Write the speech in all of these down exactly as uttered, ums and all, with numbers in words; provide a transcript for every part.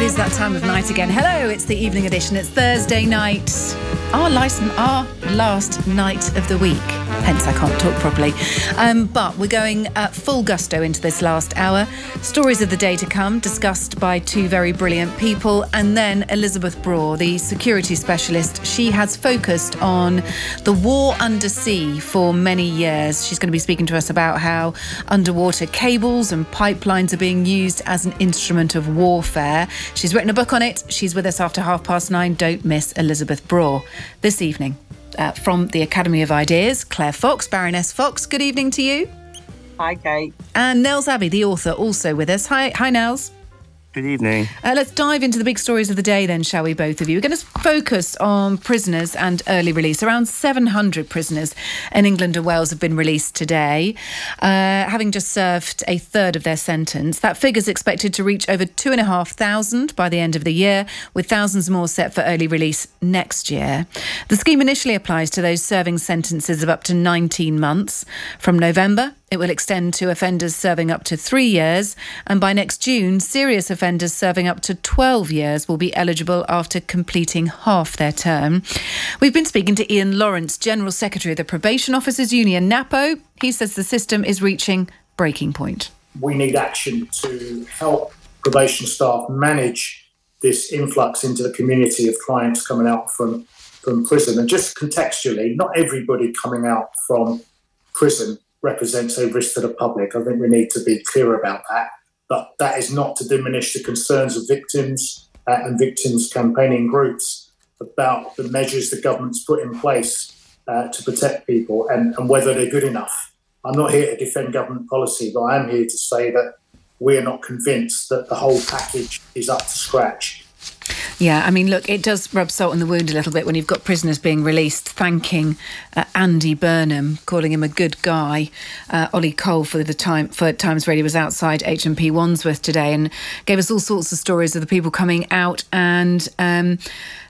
is that time of night again. Hello, it's the evening edition. It's Thursday night, our last, our last night of the week. Hence, I can't talk properly. Um, but we're going uh, full gusto into this last hour. Stories of the day to come, discussed by two very brilliant people. And then Elizabeth Braw, the security specialist. She has focused on the war under sea for many years. She's going to be speaking to us about how underwater cables and pipelines are being used as an instrument of warfare. She's written a book on it. She's with us after half past nine. Don't miss Elizabeth Braw this evening. Uh, from the Academy of Ideas, Claire Fox, Baroness Fox, good evening to you. Hi, Kate. And Nels Abbey, the author, also with us. Hi, hi, Nels. Good evening. Uh, let's dive into the big stories of the day then, shall we, both of you? We're going to focus on prisoners and early release. Around seven hundred prisoners in England and Wales have been released today, uh, having just served a third of their sentence. That figure is expected to reach over two and a half thousand by the end of the year, with thousands more set for early release next year. The scheme initially applies to those serving sentences of up to nineteen months. From November, it will extend to offenders serving up to three years, and by next June, serious offenders serving up to twelve years will be eligible after completing half their term. We've been speaking to Ian Lawrence, General Secretary of the Probation Officers Union, NAPO. He says the system is reaching breaking point. We need action to help probation staff manage this influx into the community of clients coming out from, from prison. And just contextually, not everybody coming out from prison represents a risk to the public. I think we need to be clear about that. But that is not to diminish the concerns of victims uh, and victims campaigning groups about the measures the government's put in place uh, to protect people and, and whether they're good enough. I'm not here to defend government policy, but I am here to say that we are not convinced that the whole package is up to scratch. Yeah, I mean, look, it does rub salt in the wound a little bit when you've got prisoners being released thanking uh, Andy Burnham, calling him a good guy. Uh, Ollie Cole for the time for Times Radio was outside H M P Wandsworth today and gave us all sorts of stories of the people coming out and um,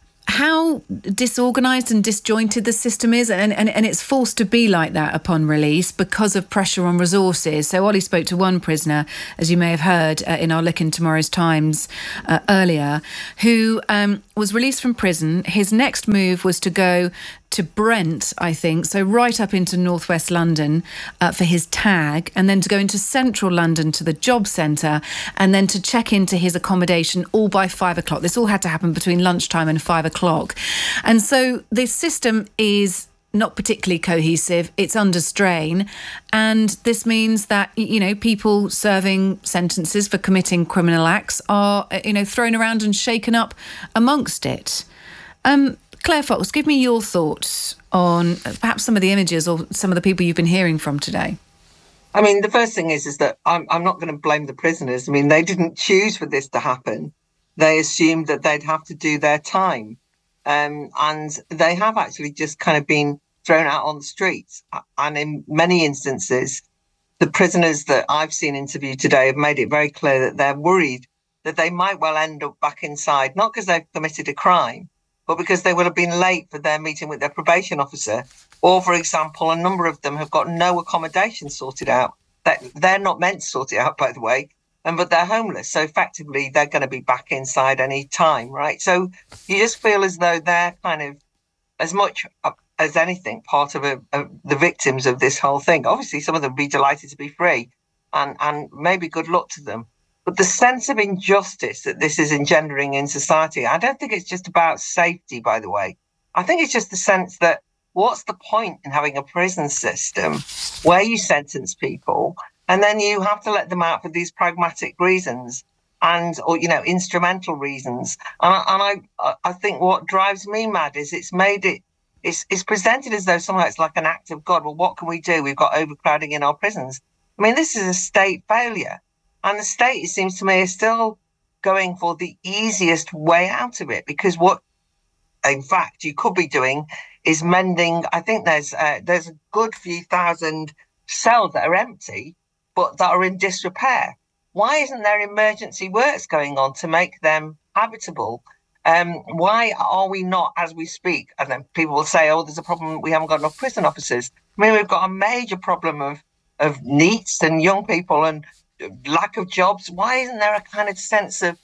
how disorganised and disjointed the system is, and, and, and it's forced to be like that upon release because of pressure on resources. So Ollie spoke to one prisoner, as you may have heard uh, in our look in tomorrow's Times uh, earlier, who um, was released from prison. His next move was to go to Brent, I think, so right up into northwest London uh, for his tag, and then to go into central London to the job centre, and then to check into his accommodation all by five o'clock. This all had to happen between lunchtime and five o'clock. And so this system is not particularly cohesive. It's under strain. And this means that, you know, people serving sentences for committing criminal acts are, you know, thrown around and shaken up amongst it. Um, Claire Fox, give me your thoughts on perhaps some of the images or some of the people you've been hearing from today. I mean, the first thing is, is that I'm, I'm not going to blame the prisoners. I mean, they didn't choose for this to happen. They assumed that they'd have to do their time. Um, and they have actually just kind of been thrown out on the streets. And in many instances, the prisoners that I've seen interviewed today have made it very clear that they're worried that they might well end up back inside, not because they've committed a crime, but because they will have been late for their meeting with their probation officer. Or, for example, a number of them have got no accommodation sorted out. That they're not meant to sort it out, by the way, and but they're homeless. So effectively, they're going to be back inside any time, right? So you just feel as though they're kind of, as much as anything, part of a, a, the victims of this whole thing. Obviously, some of them would be delighted to be free, and, and maybe good luck to them. But the sense of injustice that this is engendering in society, I don't think it's just about safety, by the way. I think it's just the sense that what's the point in having a prison system where you sentence people and then you have to let them out for these pragmatic reasons and, or, you know, instrumental reasons. And I, and I, I think what drives me mad is it's made it, it's, it's presented as though somehow it's like an act of God. Well, what can we do? We've got overcrowding in our prisons. I mean, this is a state failure. And the state, it seems to me, is still going for the easiest way out of it, because what, in fact, you could be doing is mending. I think there's uh, there's a good few thousand cells that are empty, but that are in disrepair. Why isn't there emergency works going on to make them habitable? Um, why are we not, as we speak? And then people will say, oh, there's a problem. We haven't got enough prison officers. I mean, we've got a major problem of, of NEETs and young people and lack of jobs. Why isn't there a kind of sense of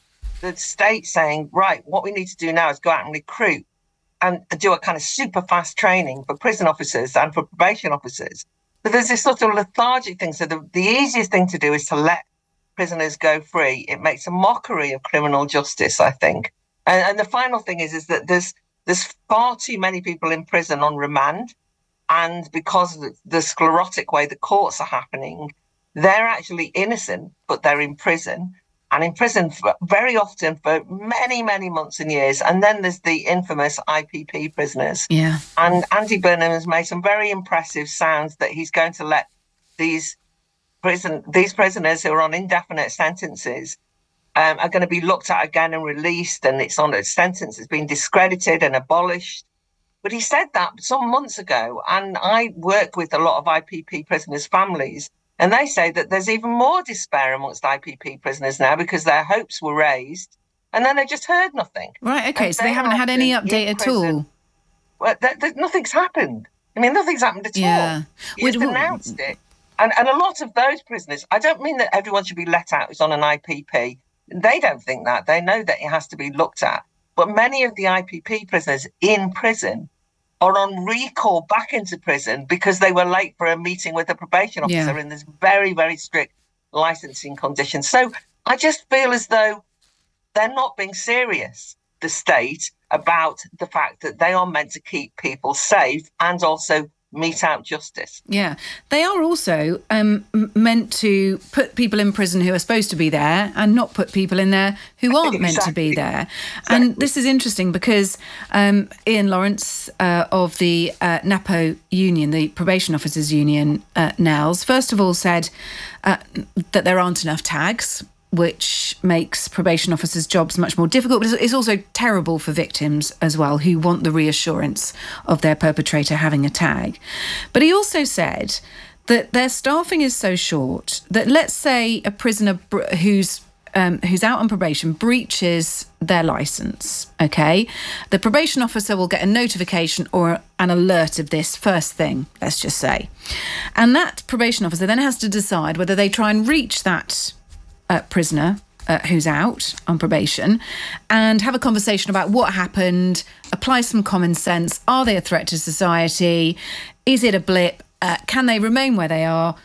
the state saying, right, what we need to do now is go out and recruit and do a kind of super fast training for prison officers and for probation officers. But there's this sort of lethargic thing. So the, the easiest thing to do is to let prisoners go free. It makes a mockery of criminal justice, I think. And, and the final thing is, is that there's there's far too many people in prison on remand. And because of the, the sclerotic way the courts are happening, they're actually innocent, but they're in prison. And in prison for, very often for many, many months and years. And then there's the infamous I P P prisoners. Yeah. And Andy Burnham has made some very impressive sounds that he's going to let these prison these prisoners who are on indefinite sentences um, are going to be looked at again and released. And it's on a sentence that's been discredited and abolished. But he said that some months ago. And I work with a lot of I P P prisoners' families. And they say that there's even more despair amongst I P P prisoners now because their hopes were raised and then they just heard nothing. Right, okay, and so they haven't had any update at prison. all? Well, th- th- nothing's happened. I mean, nothing's happened at yeah. all. You just Would, announced it. And, and a lot of those prisoners, I don't mean that everyone should be let out who's on an I P P. They don't think that. They know that it has to be looked at. But many of the I P P prisoners in prison are on recall back into prison because they were late for a meeting with a probation officer yeah. in this very, very strict licensing conditions. So I just feel as though they're not being serious, the state, about the fact that they are meant to keep people safe and also mete out justice. Yeah. They are also um, meant to put people in prison who are supposed to be there and not put people in there who aren't exactly. meant to be there. Exactly. And this is interesting because um, Ian Lawrence uh, of the uh, NAPO Union, the Probation Officers Union, uh, NALS, first of all said uh, that there aren't enough tags, which makes probation officers' jobs much more difficult. But it's also terrible for victims as well, who want the reassurance of their perpetrator having a tag. But he also said that their staffing is so short that, let's say, a prisoner who's um, who's out on probation breaches their licence, OK? The probation officer will get a notification or an alert of this first thing, let's just say. And that probation officer then has to decide whether they try and reach that Uh, prisoner uh, who's out on probation and have a conversation about what happened, apply some common sense. Are they a threat to society? Is it a blip? Uh, can they remain where they are?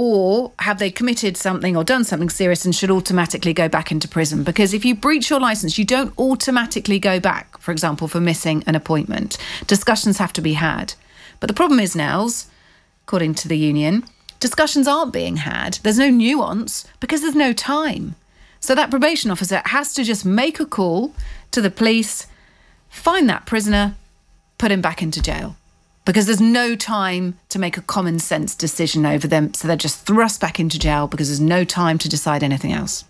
Or have they committed something or done something serious and should automatically go back into prison? Because if you breach your licence, you don't automatically go back, for example, for missing an appointment. Discussions have to be had. But the problem is, Nels, according to the union, discussions aren't being had. There's no nuance because there's no time. So that probation officer has to just make a call to the police, find that prisoner, put him back into jail. Because there's no time to make a common sense decision over them. So they're just thrust back into jail because there's no time to decide anything else.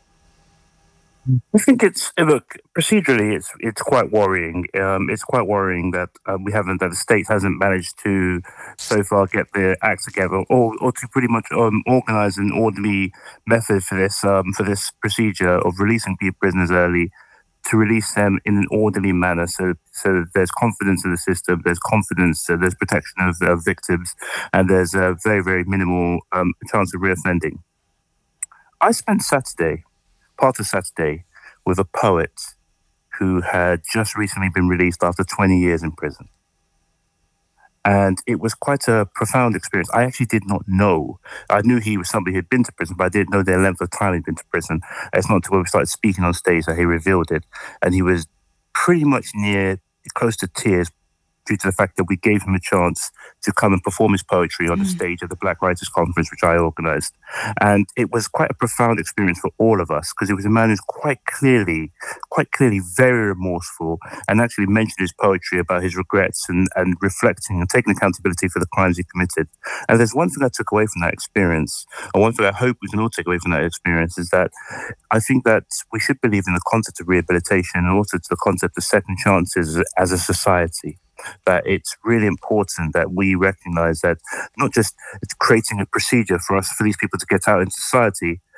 I think it's look procedurally, it's it's quite worrying. Um, it's quite worrying that uh, we haven't, that the state hasn't managed to so far get their act together, or or to pretty much um, organise an orderly method for this um, for this procedure of releasing people prisoners early, to release them in an orderly manner, so so there's confidence in the system, there's confidence, uh, there's protection of uh, victims, and there's a very very minimal um, chance of reoffending. I spent Saturday. part of Saturday with a poet who had just recently been released after twenty years in prison. And it was quite a profound experience. I actually did not know. I knew he was somebody who had been to prison, but I didn't know the length of time he'd been to prison. It's not until we started speaking on stage that he revealed it. And he was pretty much near, close to tears, due to the fact that we gave him a chance to come and perform his poetry on mm. the stage of the Black Writers Conference, which I organised. And it was quite a profound experience for all of us, because he was a man who's quite clearly, quite clearly very remorseful, and actually mentioned his poetry about his regrets and, and reflecting and taking accountability for the crimes he committed. And there's one thing I took away from that experience, and one thing I hope we can all take away from that experience, is that I think that we should believe in the concept of rehabilitation and also to the concept of second chances as a society. That it's really important that we recognise that not just it's creating a procedure for us, for these people to get out in society,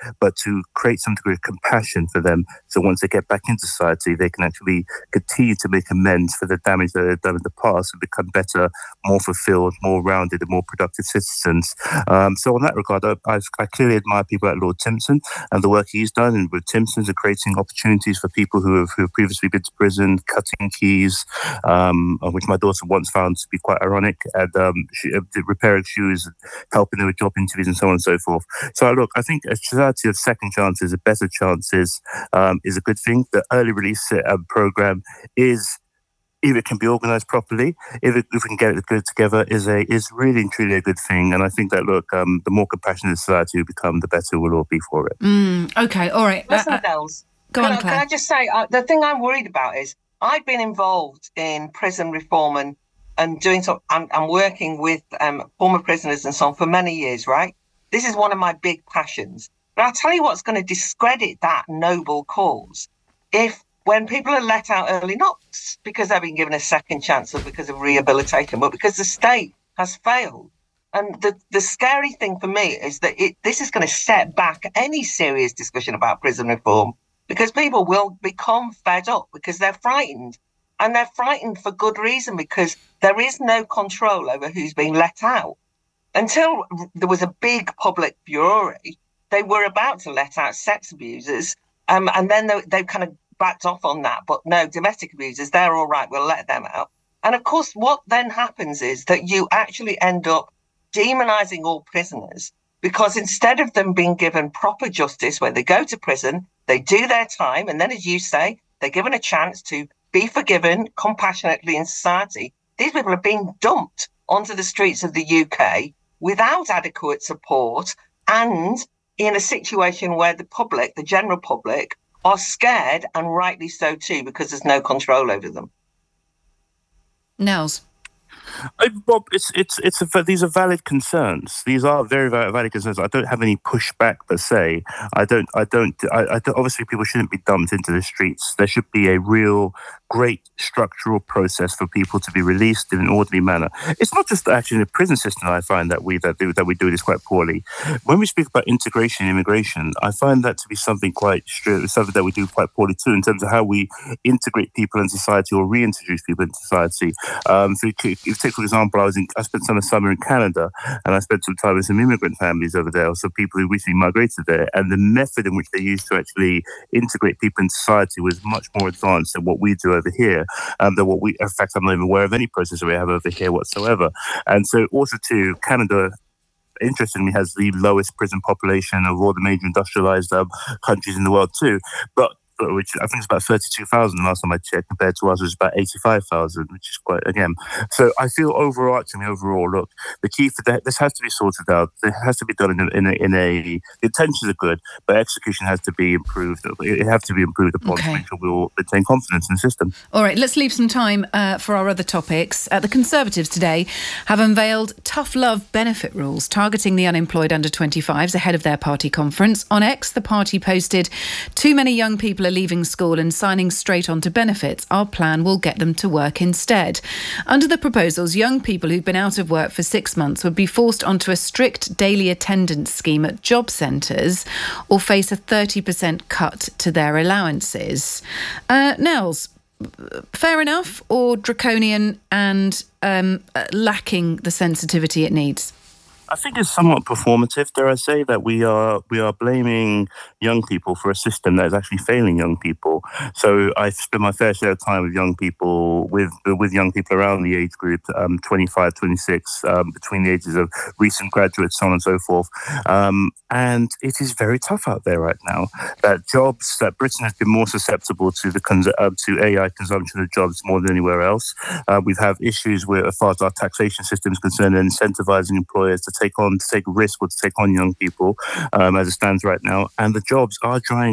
but to create some degree of compassion for them. So once they get back into society, they can actually continue to make amends for the damage that they've done in the past and become better, more fulfilled, more rounded, and more productive citizens. Um, so in that regard, I, I've, I clearly admire people like Lord Timpson and the work he's done, and with Timpson's and creating opportunities for people who have, who have previously been to prison, cutting keys, um, which my daughter once found to be quite ironic, and um, she, uh, repairing shoes, helping them with job interviews, and so on and so forth. So look, I think a society of second chances, a better chances, um, is a good thing. The early release uh, program is, if it can be organised properly, if, it, if we can get it good together, is a is really and truly a good thing. And I think that, look, um, the more compassionate society we become, the better we'll all be for it. Mm, okay, all right. Listen, uh, Nels, go can on, I, Claire. Can I just say, uh, the thing I'm worried about is I've been involved in prison reform and, and doing so, I'm, I'm working with um, former prisoners and so on for many years, right? This is one of my big passions. But I'll tell you what's going to discredit that noble cause. If when people are let out early, not because they've been given a second chance or because of rehabilitation, but because the state has failed. And the, the scary thing for me is that it, this is going to set back any serious discussion about prison reform, because people will become fed up because they're frightened. And they're frightened for good reason, because there is no control over who's being let out. Until there was a big public furore, they were about to let out sex abusers, um, and then they, they kind of backed off on that. But no, domestic abusers, they're all right, we'll let them out. And of course, what then happens is that you actually end up demonizing all prisoners, because instead of them being given proper justice where they go to prison, they do their time, and then, as you say, they're given a chance to be forgiven compassionately in society. These people are being dumped onto the streets of the U K without adequate support, and in a situation where the public, the general public, are scared, and rightly so too, because there's no control over them. Nels. I, Bob, it's it's it's a, these are valid concerns. These are very, very valid concerns. I don't have any pushback per se. I don't. I don't. I, I don't, obviously, people shouldn't be dumped into the streets. There should be a real, great structural process for people to be released in an orderly manner. It's not just actually in the prison system. I find that we that do, that we do this quite poorly. When we speak about integration and immigration, I find that to be something quite something that we do quite poorly too, in terms of how we integrate people in society or reintroduce people into society. Um, so if you take, for example, I was in, I spent some summer in Canada, and I spent some time with some immigrant families over there, also people who recently migrated there, and the method in which they used to actually integrate people in society was much more advanced than what we do over here, um, than what we, in fact, I'm not even aware of any process that we have over here whatsoever. And so also too, Canada, interestingly, has the lowest prison population of all the major industrialized um, countries in the world too. But which I think is about thirty-two thousand last time I checked, compared to us was about eighty-five thousand, which is quite, again. So I feel overarching, overall, look, the key for that, this has to be sorted out. It has to be done in a, in a, in a the intentions are good, but execution has to be improved. It has to be improved upon okay. to make sure we all maintain confidence in the system. All right, let's leave some time uh, for our other topics. Uh, the Conservatives today have unveiled tough love benefit rules targeting the unemployed under twenty-fives ahead of their party conference. On X, the party posted, too many young people are leaving school and signing straight onto benefits. Our plan will get them to work instead. Under the proposals, young people who've been out of work for six months would be forced onto a strict daily attendance scheme at job centres or face a thirty percent cut to their allowances. Uh, Nels, fair enough or draconian and um, lacking the sensitivity it needs? I think it's somewhat performative, dare I say, that we are we are blaming young people for a system that is actually failing young people. So I spend my fair share of time with young people, with with young people around the age group, um, twenty-five, twenty-six, um, between the ages of recent graduates, so on and so forth. Um, and it is very tough out there right now. That jobs, that Britain has been more susceptible to the cons- uh, to A I consumption of jobs more than anywhere else. Uh, we have issues with, as far as our taxation system is concerned, and incentivizing employers to take on to take risk or to take on young people um, as it stands right now, and the jobs are drying up.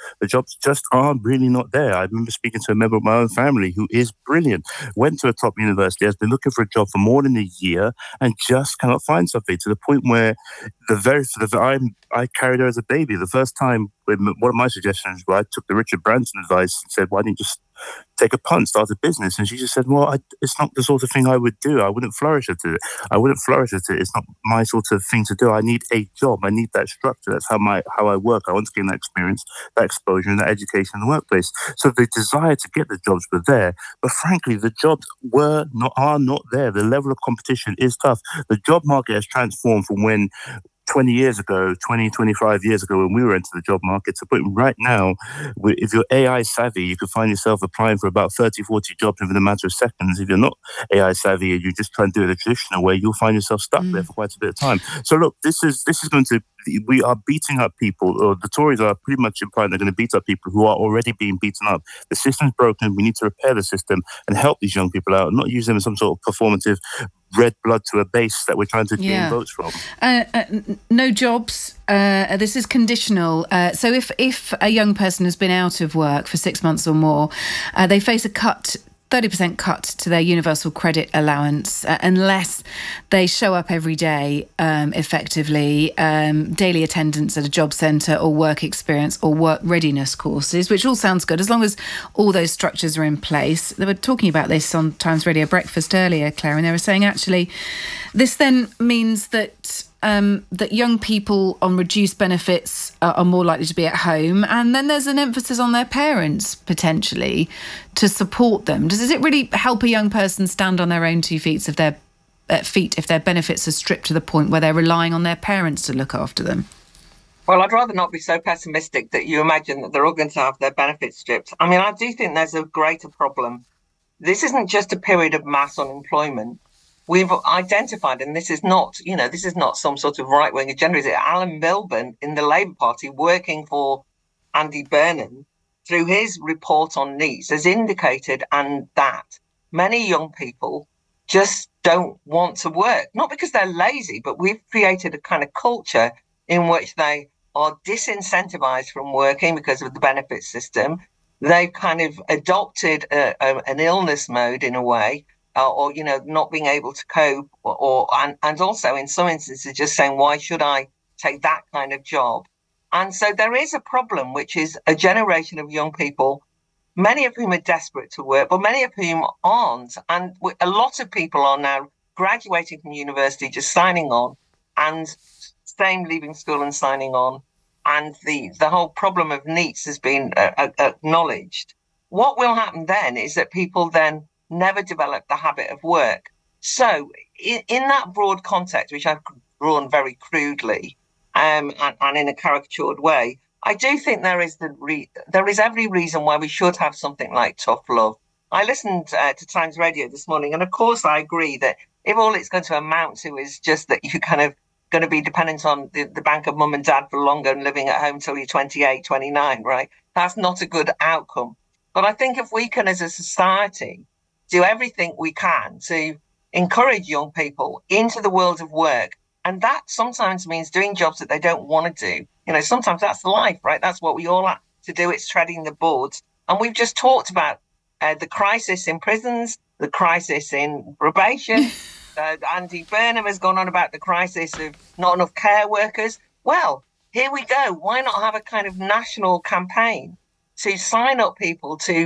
The jobs just are really not there. I remember speaking to a member of my own family who is brilliant, went to a top university, has been looking for a job for more than a year and just cannot find something, to the point where the very, the, I'm, I carried her as a baby. The first time, one of my suggestions, I took the Richard Branson advice and said, why didn't you just take a punt, start a business? And she just said, well, I, it's not the sort of thing I would do. I wouldn't flourish at it. I wouldn't flourish at it. It's not my sort of thing to do. I need a job. I need that structure. That's how my how I work. I want to gain that experience, that exposure, and that education in the workplace. So the desire to get the jobs were there, but frankly, the jobs were not are not there. The level of competition is tough. The job market has transformed from when twenty years ago, twenty, twenty-five years ago, when we were into the job market, to put right now, if you're A I savvy, you can find yourself applying for about thirty, forty jobs within a matter of seconds. If you're not A I savvy and you just try and do it the traditional way, you'll find yourself stuck mm. there for quite a bit of time. So look, this is this is going to, we are beating up people, or the Tories are pretty much implying they're going to beat up people who are already being beaten up. The system's broken. We need to repair the system and help these young people out, not use them as some sort of performative red blood to a base that we're trying to yeah. gain votes from. Uh, uh, no jobs. Uh, this is conditional. Uh, so if, if a young person has been out of work for six months or more, uh, they face a cut, thirty percent cut to their universal credit allowance uh, unless they show up every day um, effectively, um, daily attendance at a job centre or work experience or work readiness courses, which all sounds good as long as all those structures are in place. They were talking about this on Times Radio Breakfast earlier, Claire, and they were saying actually this then means that Um, that young people on reduced benefits are, are more likely to be at home, and then there's an emphasis on their parents potentially to support them. Does, does it really help a young person stand on their own two feet if their uh, feet if their benefits are stripped to the point where they're relying on their parents to look after them? Well, I'd rather not be so pessimistic that you imagine that they're all going to have their benefits stripped. I mean, I do think there's a greater problem. This isn't just a period of mass unemployment. We've identified, and this is not, you know, this is not some sort of right-wing agenda, is it? Alan Milburn in the Labour Party, working for Andy Burnham, through his report on NEETs, has indicated and that many young people just don't want to work. Not because they're lazy, but we've created a kind of culture in which they are disincentivized from working because of the benefit system. They've kind of adopted a, a, an illness mode in a way. Uh, or, you know, not being able to cope, or, or and, and also in some instances just saying, why should I take that kind of job? And so there is a problem, which is a generation of young people, many of whom are desperate to work, but many of whom aren't. And a lot of people are now graduating from university, just signing on, and same leaving school and signing on. And the, the whole problem of NEETs has been uh, acknowledged. What will happen then is that people then never develop the habit of work. So in, in that broad context, which I've drawn very crudely um, and, and in a caricatured way, I do think there is the re- there is every reason why we should have something like tough love. I listened uh, to Times Radio this morning, and of course I agree that if all it's going to amount to is just that you're kind of going to be dependent on the, the bank of mum and dad for longer and living at home till you're twenty-eight, twenty-nine, right? That's not a good outcome. But I think if we can, as a society, do everything we can to encourage young people into the world of work. And that sometimes means doing jobs that they don't want to do. You know, sometimes that's life, right? That's what we all have to do. It's treading the boards. And we've just talked about uh, the crisis in prisons, the crisis in probation. uh, Andy Burnham has gone on about the crisis of not enough care workers. Well, here we go. Why not have a kind of national campaign to sign up people to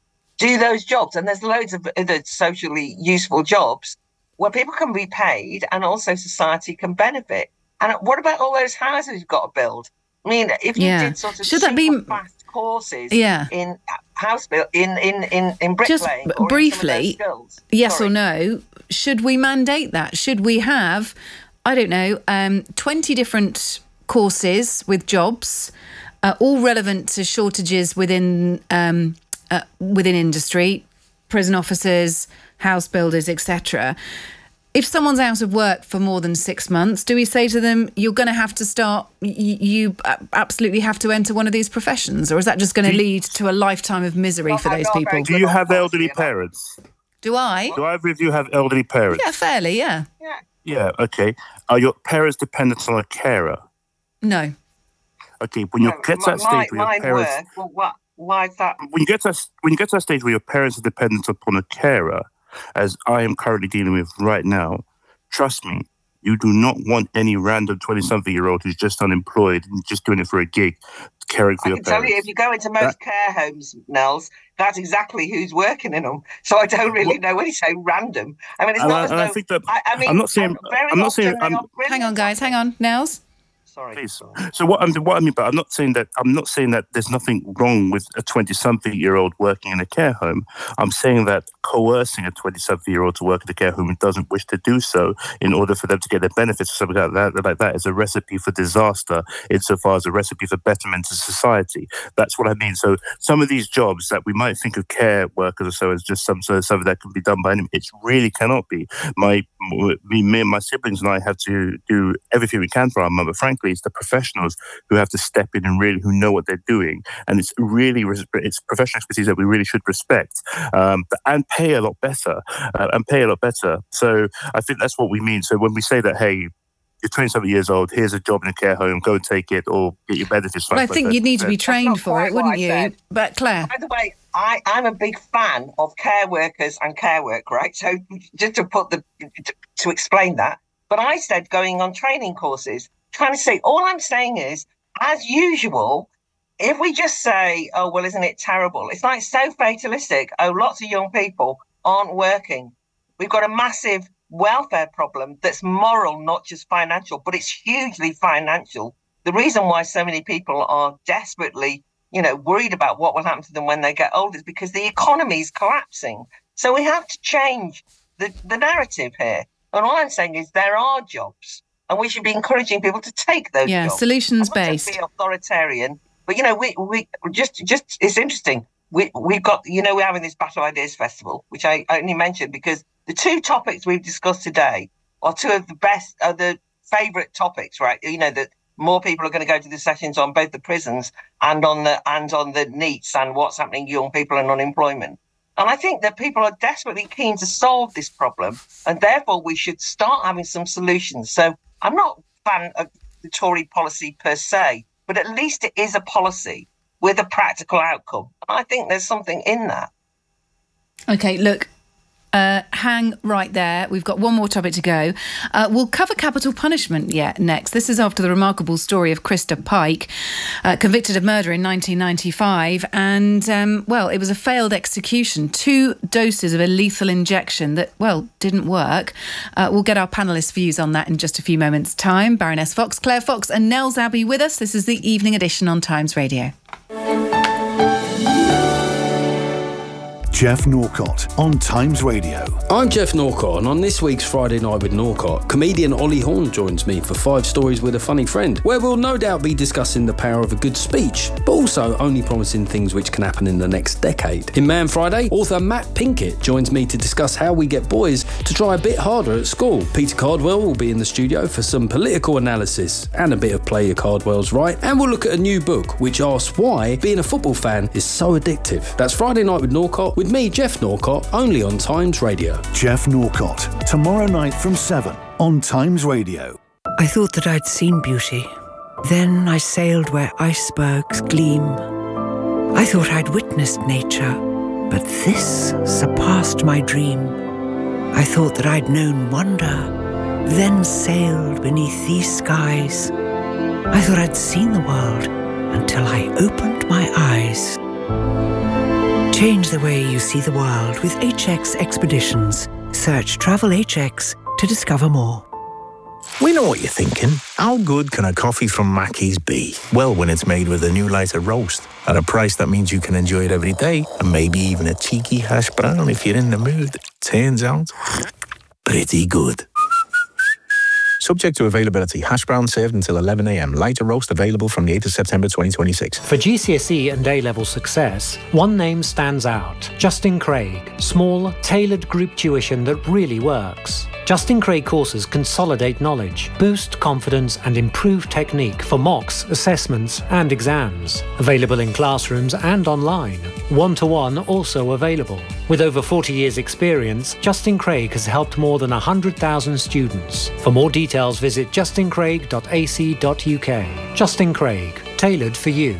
do those jobs? And there's loads of other socially useful jobs where people can be paid and also society can benefit. And what about all those houses you've got to build? I mean, if you yeah. did sort of Should that be fast courses yeah. in house build, in in in, in bricklaying, just or briefly, in some of those skills, yes Sorry. or no? Should we mandate that? Should we have, I don't know, um, twenty different courses with jobs, uh, all relevant to shortages within um, uh, within industry, prison officers, house builders, et cetera. If someone's out of work for more than six months, do we say to them, you're going to have to start, you, you absolutely have to enter one of these professions? Or is that just going to lead to a lifetime of misery well, for those people? Do you have elderly parents? Do I? Do either of you have elderly parents? Yeah, fairly, yeah. Yeah. Yeah, okay. Are your parents dependent on a carer? No. Okay, when you No, get to that my, stage where your mine parents, were. Well, what? Why is that? when you get to that, when you get to that stage where your parents are dependent upon a carer, as I am currently dealing with right now, trust me, you do not want any random twenty-something-year-old who's just unemployed and just doing it for a gig, caring for I your can parents. tell you, if you go into most That- care homes, Nels, that's exactly who's working in them. So I don't really know when you say random. I mean, it's And not I- as and I though. think that- I, I mean, I'm not saying- very I'm not often saying- they I'm- are brilliant Hang on, guys. at Hang it. on. Nels? Sorry. Please. So what I'm what I mean, but I'm not saying that I'm not saying that there's nothing wrong with a twenty-something-year-old working in a care home. I'm saying that coercing a twenty-something-year-old to work in a care home and doesn't wish to do so in order for them to get their benefits or something like that, like that is a recipe for disaster insofar as a recipe for betterment in society. That's what I mean. So some of these jobs that we might think of care workers or so as just some sort of something that can be done by anyone, it really cannot be. My me, me and my siblings and I have to do everything we can for our mum, but frankly, it's the professionals who have to step in and really who know what they're doing, and it's really it's professional expertise that we really should respect um, and pay a lot better uh, and pay a lot better. So I think that's what we mean. So when we say that, hey, you're twenty-seven years old, here's a job in a care home, go and take it or get your benefits. Well, I think you'd need to be trained not for quite it, what wouldn't I you? said. But Claire, By the way, I, I'm a big fan of care workers and care work, right? So just to put the to, to explain that, but I said going on training courses, trying to say, all I'm saying is, as usual, if we just say, oh, well, isn't it terrible? It's like so fatalistic. Oh, lots of young people aren't working. We've got a massive welfare problem that's moral, not just financial, but it's hugely financial. The reason why so many people are desperately, you know, worried about what will happen to them when they get old is because the economy is collapsing. So we have to change the, the narrative here. And all I'm saying is there are jobs, and we should be encouraging people to take those yeah, jobs. solutions I'm not based. trying to be authoritarian, but you know, we we just just it's interesting. We we've got you know we're having this Battle Ideas Festival, which I only mentioned because the two topics we've discussed today are two of the best, are the favourite topics, right? You know that more people are going to go to the sessions on both the prisons and on the and on the NEETs and what's happening to young people and unemployment. And I think that people are desperately keen to solve this problem, and therefore we should start having some solutions. So I'm not a fan of the Tory policy per se, but at least it is a policy with a practical outcome. And I think there's something in that. Okay, look. Uh, hang right there. We've got one more topic to go. Uh, we'll cover capital punishment yet next. This is after the remarkable story of Krista Pike, uh, convicted of murder in nineteen ninety-five. And, um, well, it was a failed execution. Two doses of a lethal injection that, well, didn't work. Uh, we'll get our panellists' views on that in just a few moments' time. Baroness Fox, Claire Fox and Nels Abbey with us. This is the Evening Edition on Times Radio. Jeff Norcott on Times Radio. I'm Jeff Norcott, and on this week's Friday Night with Norcott, comedian Ollie Horn joins me for Five Stories with a Funny Friend, where we'll no doubt be discussing the power of a good speech, but also only promising things which can happen in the next decade. In Man Friday, author Matt Pinkett joins me to discuss how we get boys to try a bit harder at school. Peter Cardwell will be in the studio for some political analysis and a bit of Play Your Cardwells Right, and we'll look at a new book which asks why being a football fan is so addictive. That's Friday Night with Norcott, with me, Jeff Norcott, only on Times Radio. Jeff Norcott, tomorrow night from seven on Times Radio. I thought that I'd seen beauty. Then I sailed where icebergs gleam. I thought I'd witnessed nature, but this surpassed my dream. I thought that I'd known wonder, then sailed beneath these skies. I thought I'd seen the world until I opened my eyes. Change the way you see the world with H X Expeditions. Search Travel H X to discover more. We know what you're thinking. How good can a coffee from Mackey's be? Well, when it's made with a new lighter roast, at a price that means you can enjoy it every day, and maybe even a cheeky hash brown if you're in the mood. Turns out, pretty good. Subject to availability. Hash brown served until eleven a.m. Lighter roast available from the eighth of September twenty twenty-six. For G C S E and A-level success, one name stands out. Justin Craig. Small, tailored group tuition that really works. Justin Craig courses consolidate knowledge, boost confidence and improve technique for mocks, assessments and exams. Available in classrooms and online. One-to-one also available. With over forty years experience, Justin Craig has helped more than one hundred thousand students. For more details, visit justin craig dot a c dot u k. Justin Craig. tailored for you.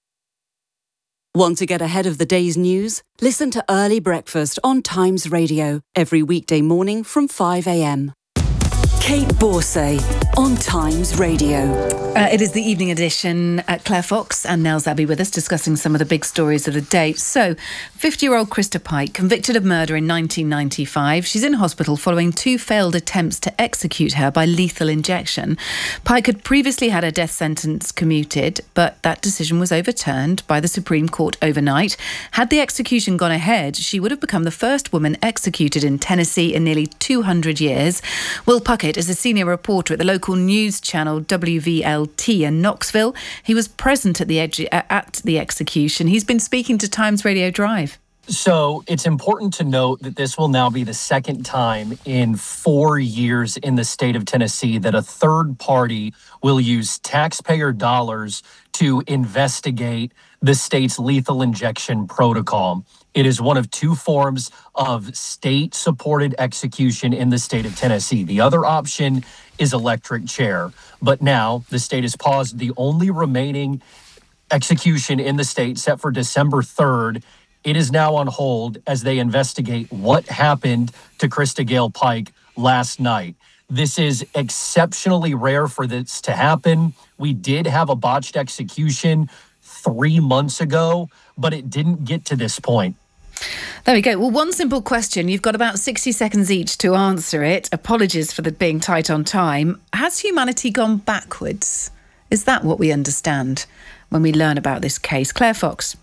Want to get ahead of the day's news? Listen to Early Breakfast on Times Radio every weekday morning from five a.m. Kate Borsay on Times Radio. Uh, it is the evening edition. Uh, Claire Fox and Nels Abbey with us discussing some of the big stories of the day. So, fifty-year-old Krista Pike, convicted of murder in nineteen ninety-five. She's in hospital following two failed attempts to execute her by lethal injection. Pike had previously had her death sentence commuted, but that decision was overturned by the Supreme Court overnight. Had the execution gone ahead, she would have become the first woman executed in Tennessee in nearly two hundred years. Will Puckett is a senior reporter at the local news channel W V L T in Knoxville. He was present at the edu- at the execution. He's been speaking to Times Radio Drive. So it's important to note that this will now be the second time in four years in the state of Tennessee that a third party will use taxpayer dollars to investigate the state's lethal injection protocol. It is one of two forms of state-supported execution in the state of Tennessee. The other option is electric chair. But now the state has paused the only remaining execution in the state set for December third. It is now on hold as they investigate what happened to Krista Gale Pike last night. This is exceptionally rare for this to happen. We did have a botched execution three months ago, but it didn't get to this point. There we go. Well, one simple question. You've got about sixty seconds each to answer it. Apologies for the being tight on time. Has humanity gone backwards? Is that what we understand when we learn about this case? Claire Fox.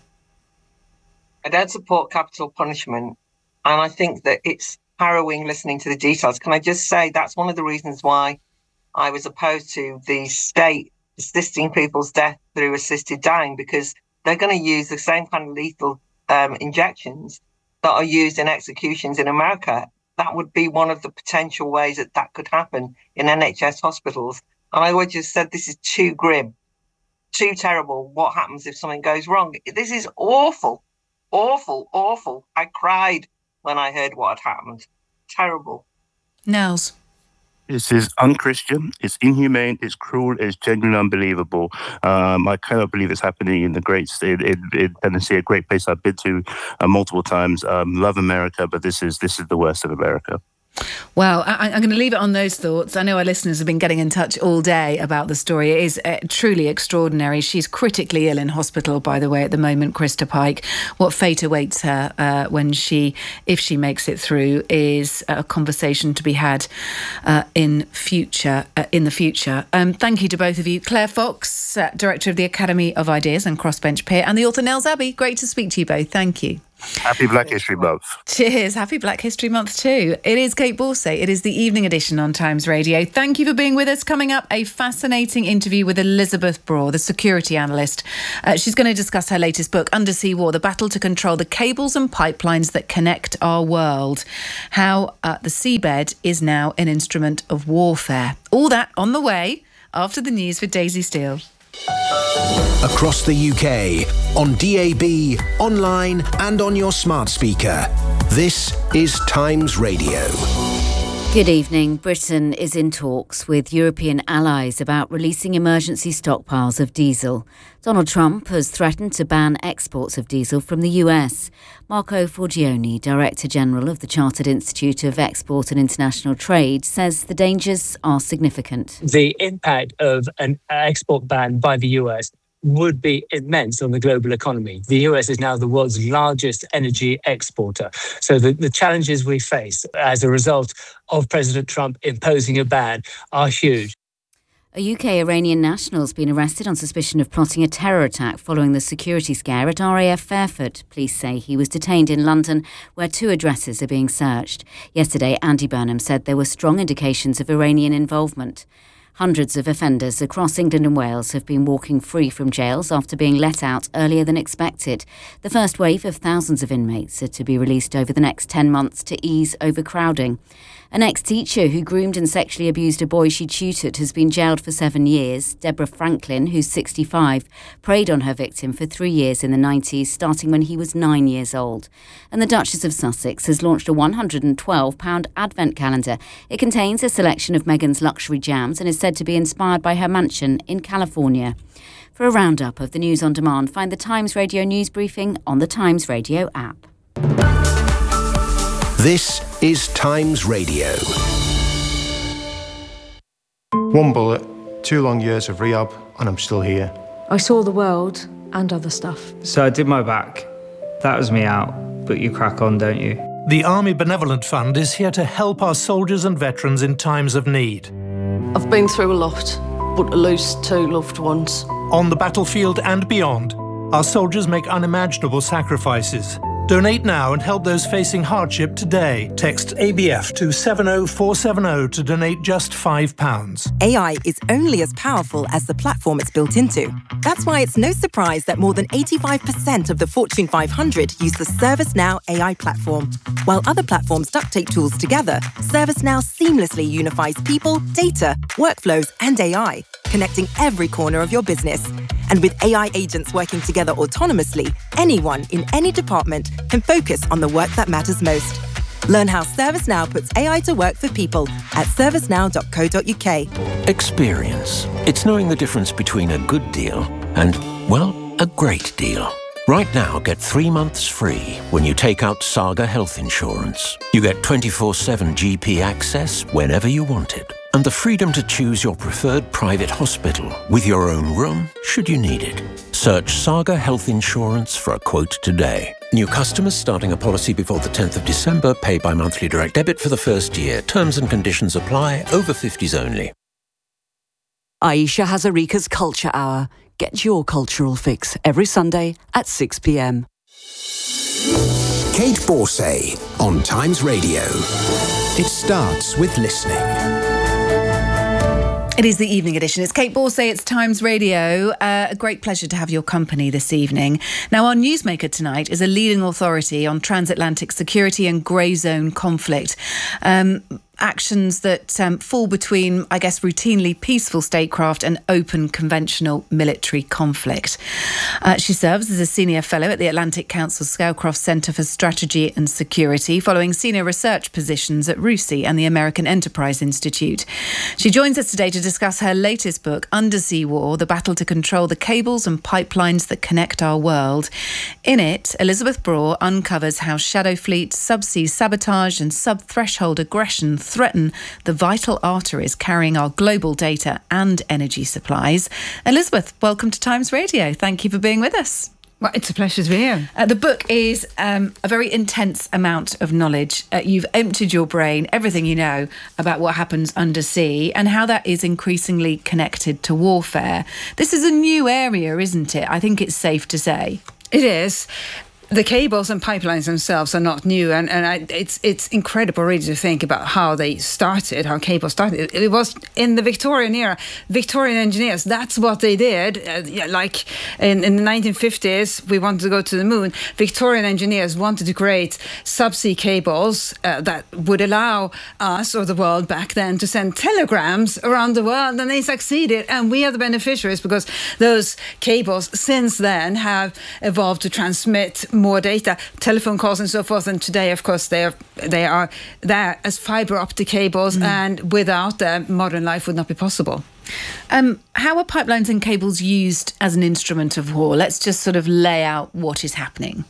I don't support capital punishment, and I think that it's harrowing listening to the details. Can I just say that's one of the reasons why I was opposed to the state assisting people's death through assisted dying, because they're going to use the same kind of lethal um, injections that are used in executions in America. That would be one of the potential ways that that could happen in N H S hospitals. And I would just said this is too grim, too terrible. What happens if something goes wrong? This is awful. Awful, awful. I cried when I heard what had happened. Terrible. Nels. This is unchristian, it's inhumane, it's cruel, it's genuinely unbelievable. Um, I cannot believe it's happening in the great state, in, in Tennessee, a great place I've been to uh, multiple times. Um, love America, but this is this is the worst of America. Well, I, I'm going to leave it on those thoughts. I know our listeners have been getting in touch all day about the story. It is uh, truly extraordinary. She's critically ill in hospital, by the way, at the moment, Krista Pike. What fate awaits her uh, when she, if she makes it through, is a conversation to be had uh, in future. Uh, in the future. Um, thank you to both of you. Claire Fox, uh, Director of the Academy of Ideas and Crossbench Peer, and the author Nels Abbey. Great to speak to you both. Thank you. Happy Black History Month. Cheers. Happy Black History Month too. It is Kate Borsay. It is the evening edition on Times Radio. Thank you for being with us. Coming up, a fascinating interview with Elizabeth Braw, the security analyst. Uh, she's going to discuss her latest book, Undersea War, the battle to control the cables and pipelines that connect our world. How uh, the seabed is now an instrument of warfare. All that on the way after the news with Daisy Steele. Across the U K, on D A B, online and on your smart speaker. This is Times Radio. Good evening. Britain is in talks with European allies about releasing emergency stockpiles of diesel. Donald Trump has threatened to ban exports of diesel from the U S. Marco Forgione, Director General of the Chartered Institute of Export and International Trade, says the dangers are significant. The impact of an export ban by the U S would be immense on the global economy. The U S is now the world's largest energy exporter. So the, the challenges we face as a result of President Trump imposing a ban are huge. A U K Iranian national has been arrested on suspicion of plotting a terror attack following the security scare at R A F Fairford. Police say he was detained in London, where two addresses are being searched. Yesterday, Andy Burnham said there were strong indications of Iranian involvement. Hundreds of offenders across England and Wales have been walking free from jails after being let out earlier than expected. The first wave of thousands of inmates are to be released over the next ten months to ease overcrowding. An ex-teacher who groomed and sexually abused a boy she tutored has been jailed for seven years. Deborah Franklin, who's sixty-five, preyed on her victim for three years in the nineties, starting when he was nine years old. And the Duchess of Sussex has launched a one hundred twelve pounds advent calendar. It contains a selection of Meghan's luxury jams and is said to be inspired by her mansion in California. For a roundup of the news on demand, find the Times Radio news briefing on the Times Radio app. This is Times Radio. One bullet, two long years of rehab, and I'm still here. I saw the world and other stuff. So I did my back. That was me out. But you crack on, don't you? The Army Benevolent Fund is here to help our soldiers and veterans in times of need. I've been through a lot, but to lose two loved ones. On the battlefield and beyond, our soldiers make unimaginable sacrifices. Donate now and help those facing hardship today. Text A B F to seven oh four seven oh to donate just five pounds. A I is only as powerful as the platform it's built into. That's why it's no surprise that more than eighty-five percent of the Fortune five hundred use the ServiceNow A I platform. While other platforms duct tape tools together, ServiceNow seamlessly unifies people, data, workflows, and A I, connecting every corner of your business. And with A I agents working together autonomously, anyone in any department can focus on the work that matters most. Learn how ServiceNow puts A I to work for people at servicenow dot co dot uk. Experience. It's knowing the difference between a good deal and, well, a great deal. Right now, get three months free when you take out Saga Health Insurance. You get twenty-four seven G P access whenever you want it, and the freedom to choose your preferred private hospital with your own room should you need it. Search Saga Health Insurance for a quote today. New customers starting a policy before the tenth of December pay by monthly direct debit for the first year. Terms and conditions apply. Over fifties only. Aisha Hazarika's Culture Hour. Get your cultural fix every Sunday at six p.m. Kate Borsay on Times Radio. It starts with listening. It is the evening edition. It's Kate Borsay, it's Times Radio. Uh, a great pleasure to have your company this evening. Now, our newsmaker tonight is a leading authority on transatlantic security and grey zone conflict. Um, actions that um, fall between, I guess, routinely peaceful statecraft and open conventional military conflict. Uh, she serves as a senior fellow at the Atlantic Council Scowcroft Centre for Strategy and Security, following senior research positions at RUSI and the American Enterprise Institute. She joins us today to discuss her latest book, Undersea War, The Battle to Control the Cables and Pipelines That Connect Our World. In it, Elizabeth Braw uncovers how shadow fleet, subsea sabotage and sub-threshold aggression threaten the vital arteries carrying our global data and energy supplies. Elizabeth, welcome to Times Radio. Thank you for being with us. Well, it's a pleasure to be here. Uh, the book is um, a very intense amount of knowledge. Uh, you've emptied your brain, everything you know about what happens undersea and how that is increasingly connected to warfare. This is a new area, isn't it? I think it's safe to say. It is. The cables and pipelines themselves are not new, and, and I, it's it's incredible really to think about how they started, how cables started. It, it was in the Victorian era. Victorian engineers, that's what they did. Uh, yeah, like in, in the nineteen fifties, we wanted to go to the moon. Victorian engineers wanted to create subsea cables uh, that would allow us, or the world back then, to send telegrams around the world, and they succeeded. And we are the beneficiaries because those cables since then have evolved to transmit more data, telephone calls and so forth, and today of course they are they are there as fibre optic cables, mm. and without them modern life would not be possible. Um, how are pipelines and cables used as an instrument of war? Let's just sort of lay out what is happening.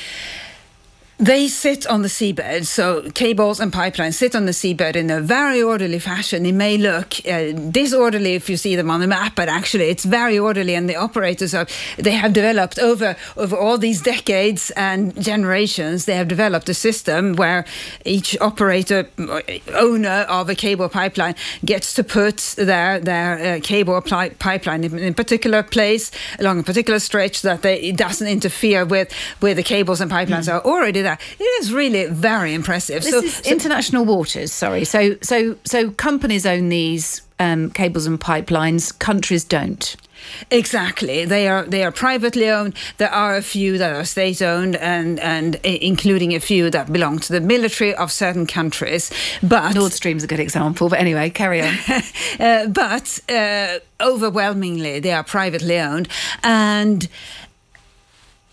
They sit on the seabed, so cables and pipelines sit on the seabed in a very orderly fashion. It may look uh, disorderly if you see them on the map, but actually it's very orderly, and the operators are, they have developed over, over all these decades and generations, they have developed a system where each operator, owner of a cable pipeline gets to put their, their uh, cable pli- pipeline in, in a particular place along a particular stretch that they, it doesn't interfere with where the cables and pipelines mm. are already there. It is really very impressive. This so, is so, international waters, sorry. So so so companies own these um, cables and pipelines, countries don't. Exactly. They are they are privately owned. There are a few that are state owned, and and including a few that belong to the military of certain countries. But Nord Stream's a good example. But anyway, carry on. uh, but uh, overwhelmingly, they are privately owned, and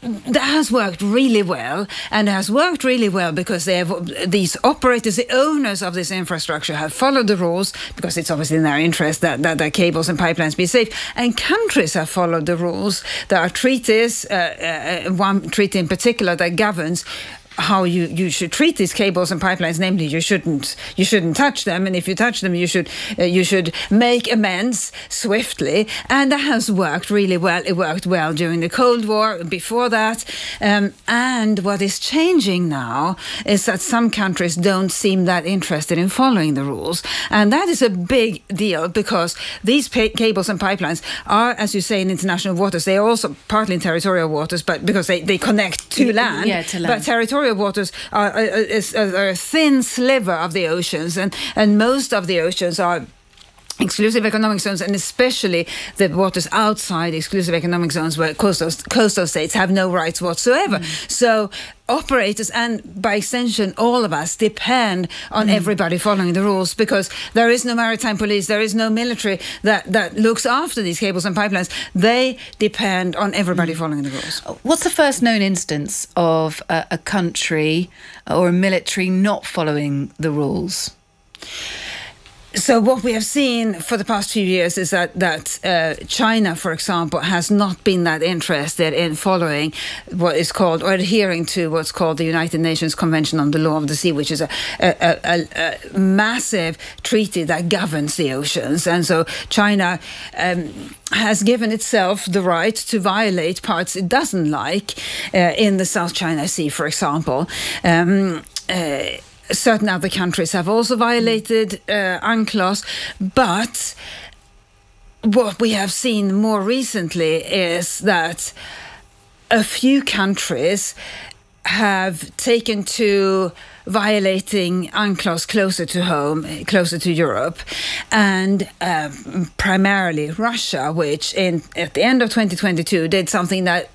that has worked really well, and has worked really well because they have, these operators, the owners of this infrastructure, have followed the rules because it's obviously in their interest that, that their cables and pipelines be safe. And countries have followed the rules. There are treaties, uh, uh, one treaty in particular that governs how you, you should treat these cables and pipelines. Namely, you shouldn't you shouldn't touch them, and if you touch them, you should uh, you should make amends swiftly. And that has worked really well. It worked well during the Cold War, before that. Um, and what is changing now is that some countries don't seem that interested in following the rules, and that is a big deal because these pa- cables and pipelines are, as you say, in international waters. They are also partly in territorial waters, but because they, they connect to land. Yeah, to land. But territorial waters are, are, is, are a thin sliver of the oceans, and, and most of the oceans are exclusive economic zones, and especially the waters outside exclusive economic zones where coastal, coastal states have no rights whatsoever. Mm. So operators, and by extension all of us, depend on mm. everybody following the rules, because there is no maritime police, there is no military that, that looks after these cables and pipelines. They depend on everybody mm. following the rules. What's the first known instance of a, a country or a military not following the rules? So what we have seen for the past few years is that that uh, China, for example, has not been that interested in following what is called, or adhering to what's called the United Nations Convention on the Law of the Sea, which is a, a, a, a massive treaty that governs the oceans. And so China um, has given itself the right to violate parts it doesn't like uh, in the South China Sea, for example. Um, uh, Certain other countries have also violated uh, UNCLOS, but what we have seen more recently is that a few countries have taken to violating UNCLOS closer to home, closer to Europe, and um, primarily Russia, which in at the end of twenty twenty-two did something that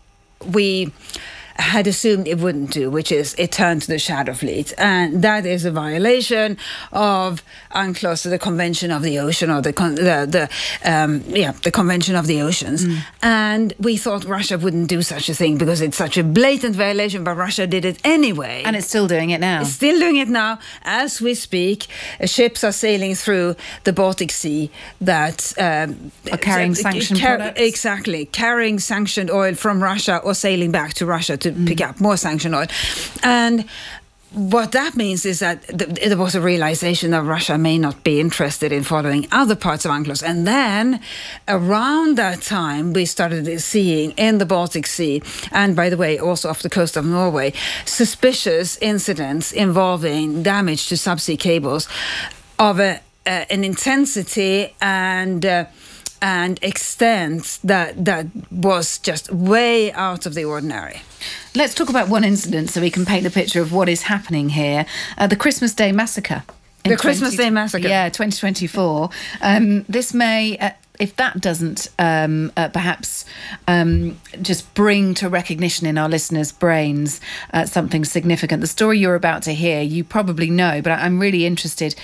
we had assumed it wouldn't do, which is it turned to the shadow fleet. And that is a violation of UNCLOS, the Convention of the Ocean, or the con- the, the um, yeah the Convention of the Oceans. Mm. And we thought Russia wouldn't do such a thing because it's such a blatant violation, but Russia did it anyway. And it's still doing it now. It's still doing it now. As we speak, uh, ships are sailing through the Baltic Sea that um, are carrying so, sanctioned car- products. Exactly. Carrying sanctioned oil from Russia or sailing back to Russia to Mm. pick up more sanctioned oil. And what that means is that th- there was a realization that Russia may not be interested in following other parts of UNCLOS. And then around that time, we started seeing in the Baltic Sea, and by the way, also off the coast of Norway, suspicious incidents involving damage to subsea cables of a, uh, an intensity and uh, and extent that that was just way out of the ordinary. Let's talk about one incident so we can paint the picture of what is happening here. Uh, the Christmas Day Massacre. The Christmas Day Massacre. Yeah, twenty twenty-four. Um, this may... Uh, if that doesn't um, uh, perhaps um, just bring to recognition in our listeners' brains uh, something significant. The story you're about to hear, you probably know, but I'm really interested